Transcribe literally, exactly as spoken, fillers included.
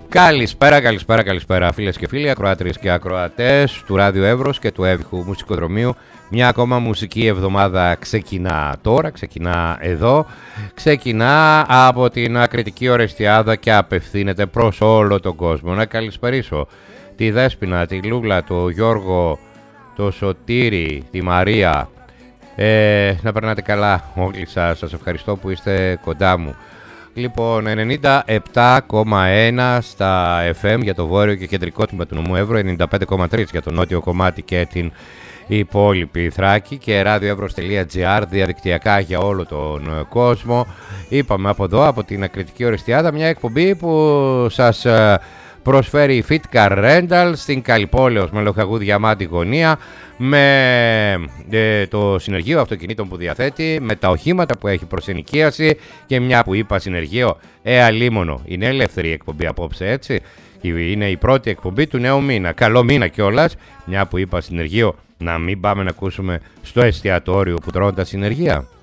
Καλησπέρα, καλησπέρα, καλησπέρα φίλες και φίλοι, ακροάτριες και ακροατές του Ράδιο Εύρος και του Εύηχου Μουσικοδρομίου. Μια ακόμα μουσική εβδομάδα ξεκινά τώρα, ξεκινά εδώ, ξεκινά από την ακριτική Ορεστιάδα και απευθύνεται προς όλο τον κόσμο. Να καλησπερίσω τη Δέσποινα, τη Λούλα, το Γιώργο, το Σωτήρη, τη Μαρία. Ε, να περνάτε καλά όλοι σας, σας ευχαριστώ που είστε κοντά μου. Λοιπόν, ενενήντα επτά κόμμα ένα στα εφ εμ για το βόρειο και κεντρικό τμήμα του νομού Εύρου, ενενήντα πέντε κόμμα τρία για το νότιο κομμάτι και την υπόλοιπη Θράκη και radioevros.gr διαδικτυακά για όλο τον κόσμο. Είπαμε από εδώ, από την ακριτική Ορεστιάδα, μια εκπομπή που σας προσφέρει η Fitcar Rental στην Καλυπόλεως με Λοχαγού Διαμάντη γωνία, με ε, το συνεργείο αυτοκινήτων που διαθέτει, με τα οχήματα που έχει προς ενοικίαση και μια που είπα συνεργείο, ε, αλίμονο. Είναι ελεύθερη η εκπομπή απόψε, έτσι. Είναι η πρώτη εκπομπή του νέου μήνα. Καλό μήνα κιόλας, μια που είπα συνεργείο, να μην πάμε να ακούσουμε στο εστιατόριο που τρώνε τα συνεργεία.